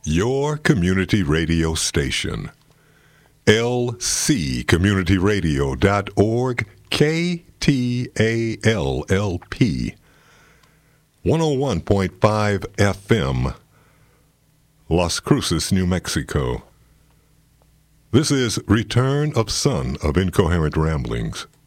Your community radio station. lccommunityradio.org, KTALLP 101.5 FM, Las Cruces, New Mexico. This is Return of Son of Incoherent Ramblings.